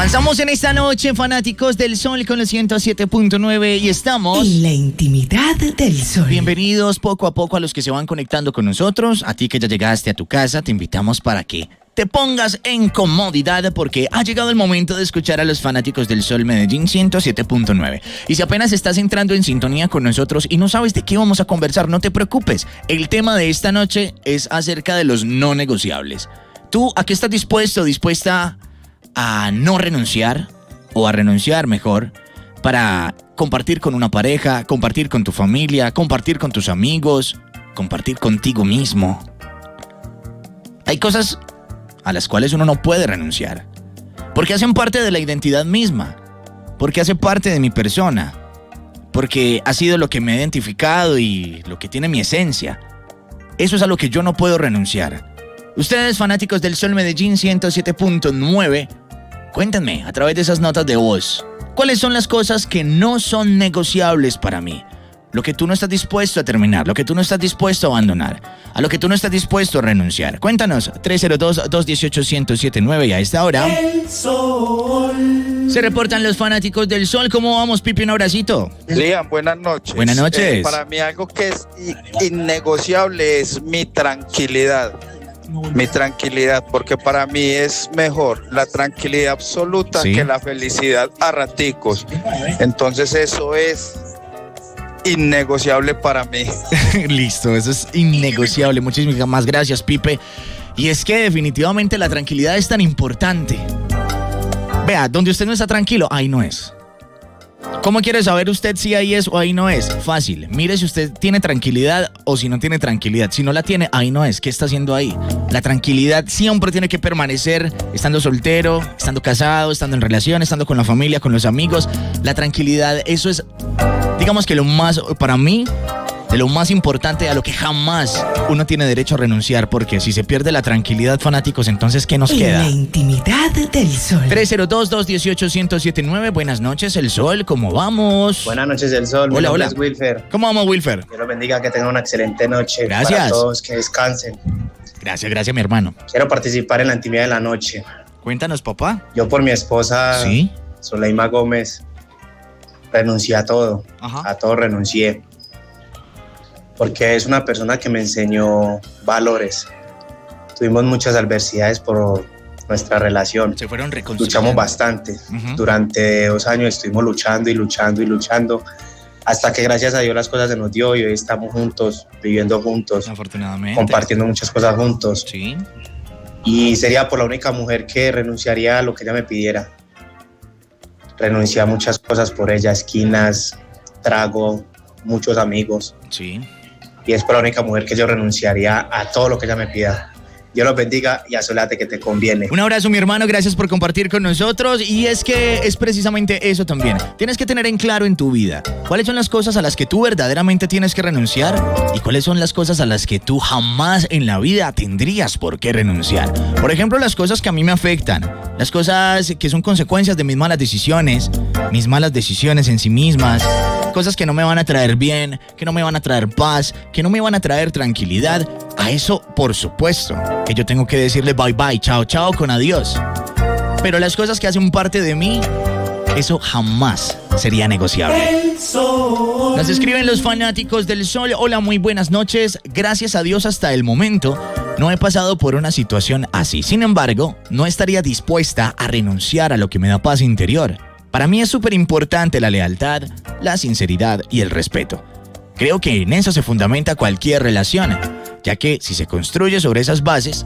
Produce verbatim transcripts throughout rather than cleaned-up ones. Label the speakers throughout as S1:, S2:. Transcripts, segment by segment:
S1: Avanzamos en esta noche, fanáticos del Sol, con el ciento siete punto nueve y estamos
S2: en la intimidad del Sol.
S1: Bienvenidos poco a poco a los que se van conectando con nosotros. A ti que ya llegaste a tu casa, te invitamos para que te pongas en comodidad porque ha llegado el momento de escuchar a los fanáticos del Sol Medellín ciento siete punto nueve. Y si apenas estás entrando en sintonía con nosotros y no sabes de qué vamos a conversar, no te preocupes. El tema de esta noche es acerca de los no negociables. ¿Tú a qué estás dispuesto, dispuesta a no renunciar o a renunciar mejor para compartir con una pareja, compartir con tu familia, compartir con tus amigos, compartir contigo mismo? Hay cosas a las cuales uno no puede renunciar, porque hacen parte de la identidad misma, porque hace parte de mi persona, porque ha sido lo que me ha identificado y lo que tiene mi esencia. Eso es a lo que yo no puedo renunciar. Ustedes, fanáticos del Sol Medellín ciento siete punto nueve, cuéntenme a través de esas notas de voz, ¿cuáles son las cosas que no son negociables para mí? Lo que tú no estás dispuesto a terminar, lo que tú no estás dispuesto a abandonar, a lo que tú no estás dispuesto a renunciar. Cuéntanos, tres cero dos, dos uno ocho, uno cero siete nueve y a esta hora
S2: El Sol.
S1: se reportan los fanáticos del Sol. ¿Cómo vamos, Pipi? Un abracito.
S3: Lian, buenas noches.
S1: Buenas noches.
S3: Eh, para mí algo que es innegociable es mi tranquilidad. Mi tranquilidad, porque para mí es mejor la tranquilidad absoluta ¿Sí? que la felicidad a raticos. Entonces eso es innegociable para mí.
S1: Listo, eso es innegociable. Muchísimas más gracias, Pipe. Y es que definitivamente la tranquilidad es tan importante. Vea, donde usted no está tranquilo, ahí no es. ¿Cómo quiere saber usted si ahí es o ahí no es? Fácil. Mire si usted tiene tranquilidad o si no tiene tranquilidad. Si no la tiene, ahí no es. ¿Qué está haciendo ahí? La tranquilidad siempre tiene que permanecer estando soltero, estando casado, estando en relación, estando con la familia, con los amigos. La tranquilidad, eso es, digamos que lo más, para mí, de lo más importante, a lo que jamás uno tiene derecho a renunciar, porque si se pierde la tranquilidad, fanáticos, entonces ¿qué nos queda?
S2: En la intimidad del Sol.
S1: tres cero dos, dos uno ocho, uno cero siete nueve. Buenas noches, El Sol, ¿cómo vamos?
S4: Buenas noches, El Sol.
S1: Hola, hola.
S4: Es Wilfer.
S1: ¿Cómo vamos, Wilfer?
S4: Dios los bendiga, que tengan una excelente noche.
S1: Gracias.
S4: Para todos, que descansen.
S1: Gracias, gracias, mi hermano.
S4: Quiero participar en la intimidad de la noche.
S1: Cuéntanos, papá.
S4: Yo por mi esposa,
S1: ¿Sí?
S4: Soleima Gómez, renuncié a todo.
S1: Ajá.
S4: A todo renuncié. Porque es una persona que me enseñó valores. Tuvimos muchas adversidades por nuestra relación.
S1: Se fueron reconciliando.
S4: Luchamos bastante.
S1: Uh-huh.
S4: Durante dos años estuvimos luchando y luchando y luchando, hasta que gracias a Dios las cosas se nos dio y hoy estamos juntos, viviendo juntos,
S1: afortunadamente,
S4: compartiendo muchas cosas juntos.
S1: Sí.
S4: Y sería por la única mujer que renunciaría a lo que ella me pidiera. Renuncié a muchas cosas por ella, esquinas, trago, muchos amigos.
S1: Sí.
S4: Y es por la única mujer que yo renunciaría a todo lo que ella me pida. Dios los bendiga y asolate que te conviene.
S1: Un abrazo, mi hermano, gracias por compartir con nosotros. Y es que es precisamente eso también. Tienes que tener en claro en tu vida cuáles son las cosas a las que tú verdaderamente tienes que renunciar y cuáles son las cosas a las que tú jamás en la vida tendrías por qué renunciar. Por ejemplo, las cosas que a mí me afectan, las cosas que son consecuencias de mis malas decisiones, mis malas decisiones en sí mismas, cosas que no me van a traer bien, que no me van a traer paz, que no me van a traer tranquilidad. A eso, por supuesto, que yo tengo que decirle bye bye, chao, chao, con adiós. Pero las cosas que hacen parte de mí, eso jamás sería negociable.
S2: El Sol.
S1: Nos escriben los fanáticos del Sol. Hola, muy buenas noches. Gracias a Dios hasta el momento no he pasado por una situación así. Sin embargo, no estaría dispuesta a renunciar a lo que me da paz interior. Para mí es súper importante la lealtad, la sinceridad y el respeto. Creo que en eso se fundamenta cualquier relación, ya que si se construye sobre esas bases,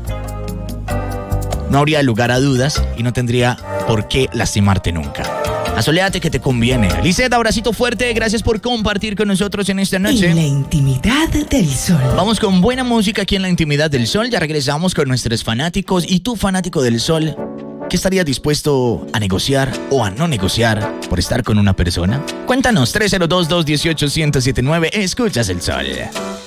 S1: no habría lugar a dudas y no tendría por qué lastimarte nunca. Asoléate que te conviene. Lisette, abracito fuerte, gracias por compartir con nosotros en esta noche.
S2: En la intimidad del Sol.
S1: Vamos con buena música aquí en la intimidad del Sol. Ya regresamos con nuestros fanáticos. ¿Y tú, fanático del Sol, qué estarías dispuesto a negociar o a no negociar por estar con una persona? Cuéntanos, tres cero dos, dos uno ocho, uno cero siete nueve. Escuchas El Sol.